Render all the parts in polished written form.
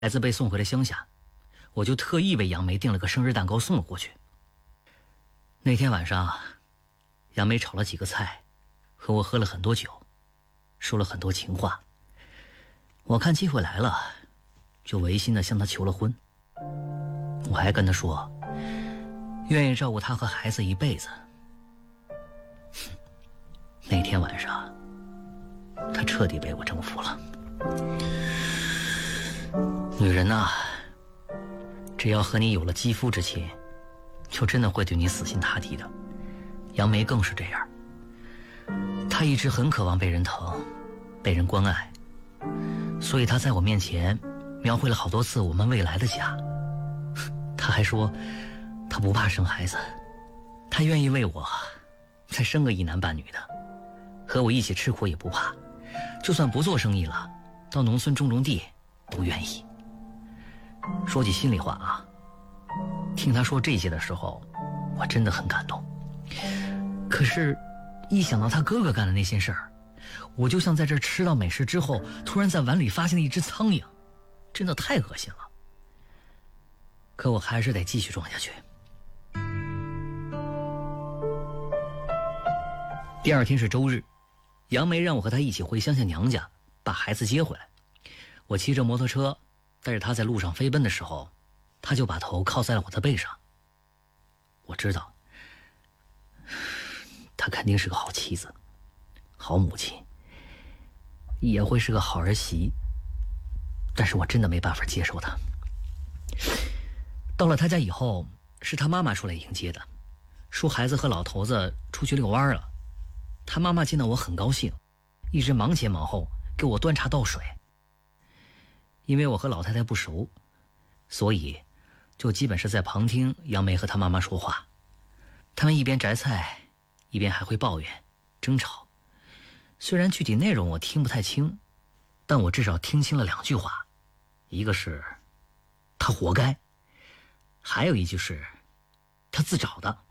孩子被送回了乡下，我就特意为杨梅订了个生日蛋糕送了过去。那天晚上，杨梅炒了几个菜，和我喝了很多酒，说了很多情话。我看机会来了，就违心的向她求了婚。我还跟她说，愿意照顾她和孩子一辈子。那天晚上，她彻底被我征服了。女人呐，只要和你有了肌肤之亲，就真的会对你死心塌地的。杨梅更是这样，她一直很渴望被人疼，被人关爱，所以她在我面前描绘了好多次我们未来的家。她还说她不怕生孩子，她愿意为我再生个一男半女的，和我一起吃苦也不怕，就算不做生意了，到农村种地都愿意。说起心里话啊，听他说这些的时候，我真的很感动。可是，一想到他哥哥干的那些事儿，我就像在这吃到美食之后，突然在碗里发现了一只苍蝇，真的太恶心了。可我还是得继续装下去。第二天是周日，杨梅让我和她一起回乡下娘家，把孩子接回来。我骑着摩托车带着她在路上飞奔的时候，她就把头靠在了我的背上。我知道，她肯定是个好妻子、好母亲，也会是个好儿媳。但是我真的没办法接受她。到了她家以后，是她妈妈出来迎接的，说孩子和老头子出去遛弯了。她妈妈见到我很高兴，一直忙前忙后给我端茶倒水。因为我和老太太不熟，所以就基本是在旁听杨梅和她妈妈说话。他们一边摘菜，一边还会抱怨、争吵。虽然具体内容我听不太清，但我至少听清了2句话，一个是他活该，还有一句是他自找的。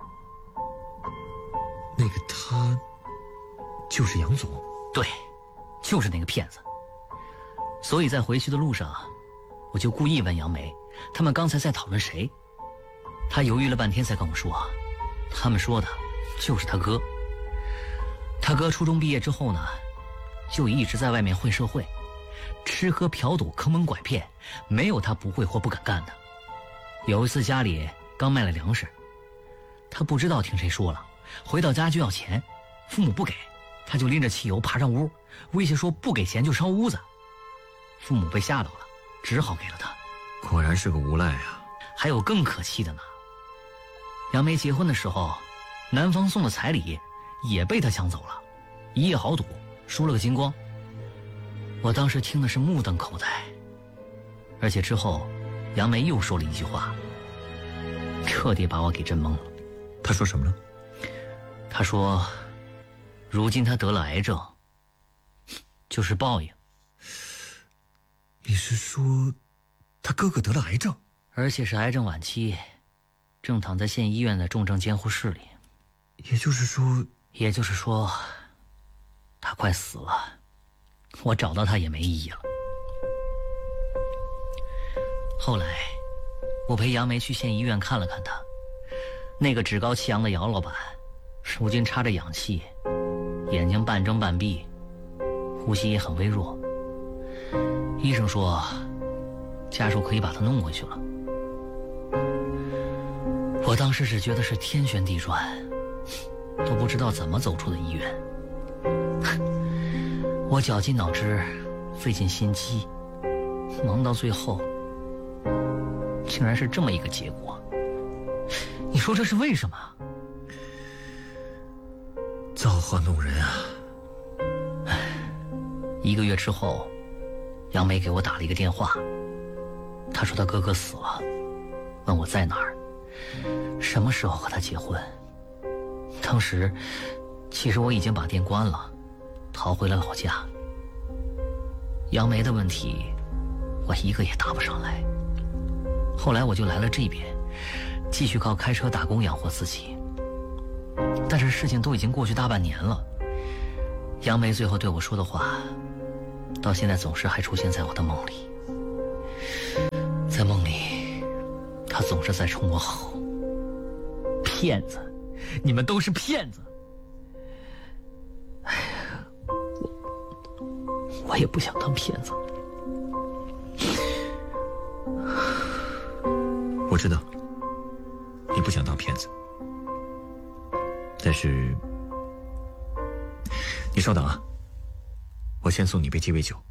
那个他就是杨总？ 对，就是那个骗子。所以在回去的路上，我就故意问杨梅，他们刚才在讨论谁。她犹豫了半天才跟我说，他们说的就是他哥。他哥初中毕业之后呢，就一直在外面混社会，吃喝嫖赌坑蒙拐骗，没有他不会或不敢干的。有一次家里刚卖了粮食，他不知道听谁说了，回到家就要钱，父母不给，他就拎着汽油爬上屋，威胁说不给钱就烧屋子。父母被吓到了，只好给了他。 果然是个无赖啊！ 还有更可气的呢，杨梅结婚的时候，男方送的彩礼也被他抢走了，一夜豪赌输了个精光。我当时听的是目瞪口呆，而且之后杨梅又说了一句话，彻底把我给震懵了。 他说什么呢？ 他说如今他得了癌症，就是报应。 你是说他哥哥得了癌症？ 而且是癌症晚期，正躺在县医院的重症监护室里。 也就是说他快死了，我找到他也没意义了。后来我陪杨梅去县医院看了看他，那个趾高气扬的姚老板如今插着氧气，眼睛半睁半闭，呼吸也很微弱。医生说家属可以把他弄回去了。我当时只觉得是天旋地转，都不知道怎么走出的医院。我绞尽脑汁，费尽心机，忙到最后竟然是这么一个结果。你说这是为什么？ 造化弄人啊。 1个月之后，杨梅给我打了一个电话，她说她哥哥死了，问我在哪儿，什么时候和他结婚。当时其实我已经把店关了，逃回了老家。杨梅的问题我一个也答不上来。后来我就来了这边，继续靠开车打工养活自己。但是事情都已经过去大半年了，杨梅最后对我说的话到现在总是还出现在我的梦里。 在梦里，他总是在冲我吼：“骗子，你们都是骗子！”哎呀，我也不想当骗子。 我知道，你不想当骗子，但是，你稍等啊，我先送你杯鸡尾酒。